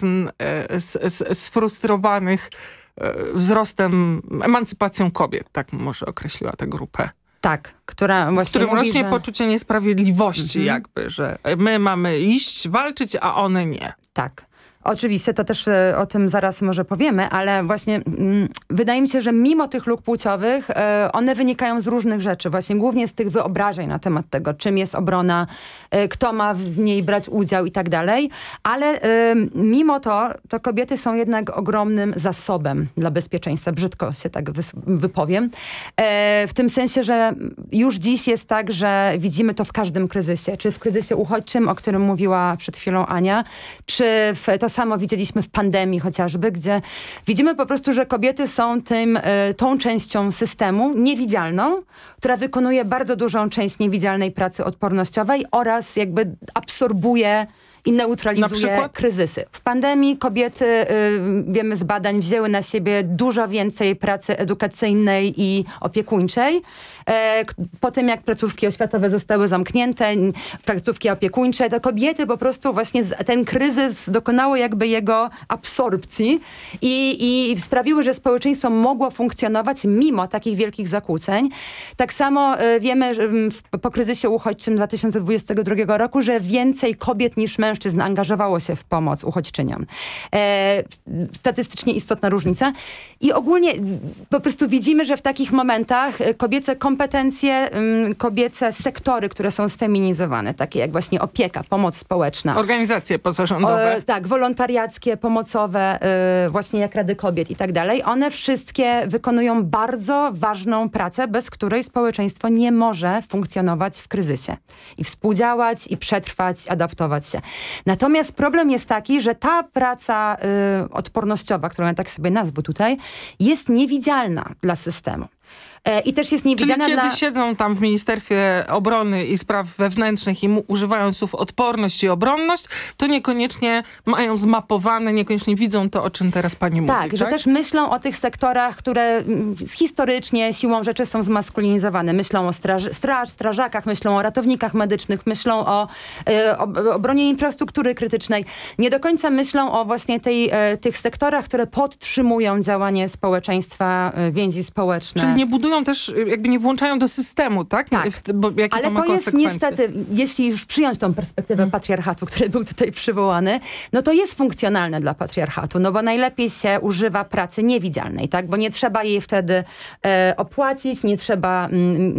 sfrustrowanych wzrostem, emancypacją kobiet, tak może określiła tę grupę. Tak, która właśnie w którym mówi, rośnie że... poczucie niesprawiedliwości jakby, że my mamy iść, walczyć, a one nie. Tak. Oczywiście, to też o tym zaraz może powiemy, ale właśnie wydaje mi się, że mimo tych luk płciowych, one wynikają z różnych rzeczy. Właśnie głównie z tych wyobrażeń na temat tego, czym jest obrona, kto ma w niej brać udział i tak dalej. Ale mimo to kobiety są jednak ogromnym zasobem dla bezpieczeństwa. Brzydko się tak wypowiem. W tym sensie, że już dziś jest tak, że widzimy to w każdym kryzysie. Czy w kryzysie uchodźczym, o którym mówiła przed chwilą Ania, czy to samo widzieliśmy w pandemii chociażby, gdzie widzimy po prostu, że kobiety są tą częścią systemu niewidzialną, która wykonuje bardzo dużą część niewidzialnej pracy odpornościowej oraz jakby absorbuje i neutralizuje kryzysy. W pandemii kobiety, wiemy z badań, wzięły na siebie dużo więcej pracy edukacyjnej i opiekuńczej. Po tym, jak placówki oświatowe zostały zamknięte, placówki opiekuńcze, to kobiety po prostu właśnie ten kryzys dokonało jakby jego absorpcji i sprawiły, że społeczeństwo mogło funkcjonować mimo takich wielkich zakłóceń. Tak samo wiemy że po kryzysie uchodźczym 2022 roku, że więcej kobiet niż mężczyzn angażowało się w pomoc uchodźczyniom. Statystycznie istotna różnica. I ogólnie po prostu widzimy, że w takich momentach kobiece kompetencje, kobiece sektory, które są sfeminizowane, takie jak właśnie opieka, pomoc społeczna. Organizacje pozarządowe. Tak, wolontariackie, pomocowe, właśnie jak Rady Kobiet i tak dalej. One wszystkie wykonują bardzo ważną pracę, bez której społeczeństwo nie może funkcjonować w kryzysie. I współdziałać, i przetrwać, adaptować się. Natomiast problem jest taki, że ta praca odpornościowa, którą ja tak sobie nazwę tutaj, jest niewidzialna dla systemu. I też jest niewidzialna Czyli kiedy siedzą tam w Ministerstwie Obrony i Spraw Wewnętrznych i używają słów odporność i obronność, to niekoniecznie mają zmapowane, niekoniecznie widzą to, o czym teraz pani mówi. Tak, że też myślą o tych sektorach, które historycznie siłą rzeczy są zmaskulinizowane. Myślą o strażakach, myślą o ratownikach medycznych, myślą o obronie infrastruktury krytycznej. Nie do końca myślą o właśnie tych sektorach, które podtrzymują działanie społeczeństwa, więzi społeczne. Czyli nie budują też, jakby nie włączają do systemu, tak? Tak. Ale to jest niestety, jeśli już przyjąć tą perspektywę patriarchatu, który był tutaj przywołany, no to jest funkcjonalne dla patriarchatu, no bo najlepiej się używa pracy niewidzialnej, tak? Bo nie trzeba jej wtedy opłacić, nie trzeba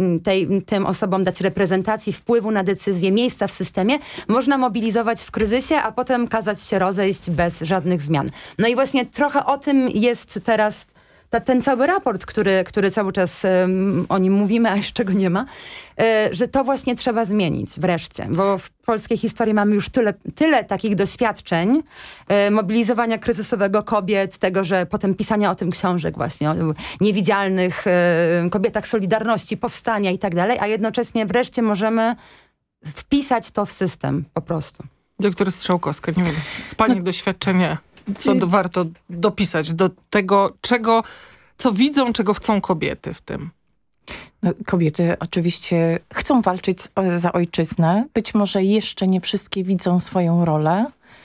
tym osobom dać reprezentacji, wpływu na decyzje, miejsca w systemie. Można mobilizować w kryzysie, a potem kazać się rozejść bez żadnych zmian. No i właśnie trochę o tym jest teraz ten cały raport, który cały czas o nim mówimy, a jeszcze go nie ma, że to właśnie trzeba zmienić wreszcie, bo w polskiej historii mamy już tyle takich doświadczeń mobilizowania kryzysowego kobiet, tego, że potem pisania o tym książek właśnie, o niewidzialnych kobietach Solidarności, powstania i tak dalej, a jednocześnie wreszcie możemy wpisać to w system po prostu. Doktor Strzałkowska, nie wiem, z pani doświadczenia, co warto dopisać do tego, co widzą, czego chcą kobiety w tym? No, kobiety oczywiście chcą walczyć za ojczyznę. Być może jeszcze nie wszystkie widzą swoją rolę.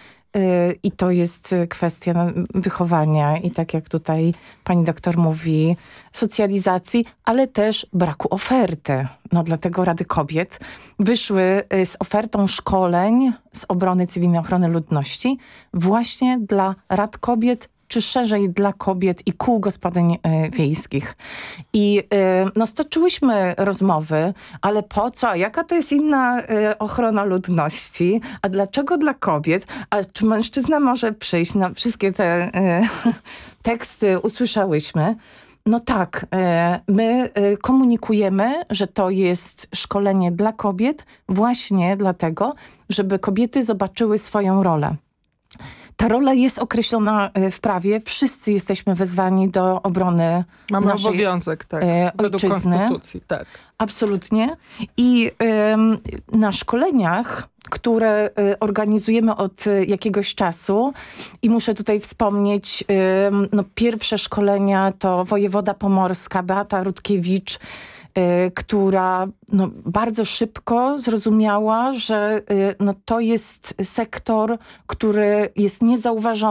I to jest kwestia wychowania i tak jak tutaj pani doktor mówi, socjalizacji, ale też braku oferty. No dlatego Rady Kobiet wyszły z ofertą szkoleń z obrony cywilnej, ochrony ludności właśnie dla Rad Kobiet, czy szerzej dla kobiet i kół gospodyń wiejskich. I no, stoczyłyśmy rozmowy, ale po co? Jaka to jest inna ochrona ludności? A dlaczego dla kobiet? A czy mężczyzna może przyjść? No, wszystkie te teksty usłyszałyśmy. No tak, my komunikujemy, że to jest szkolenie dla kobiet właśnie dlatego, żeby kobiety zobaczyły swoją rolę. Ta rola jest określona w prawie. Wszyscy jesteśmy wezwani do obrony Mamy naszej obowiązek, tak. Według ojczyzny. konstytucji, tak. Absolutnie. I na szkoleniach, które organizujemy od jakiegoś czasu i muszę tutaj wspomnieć, pierwsze szkolenia to wojewoda pomorska Beata Rutkiewicz, która bardzo szybko zrozumiała, że to jest sektor, który jest niezauważony